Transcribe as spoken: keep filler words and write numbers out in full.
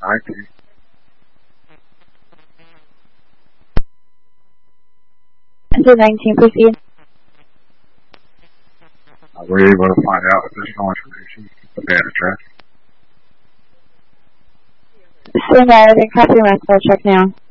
nineteen. Enter nineteen, proceed. Uh, we're able to find out additional information about the address. Stand by, I can copy my spell check now.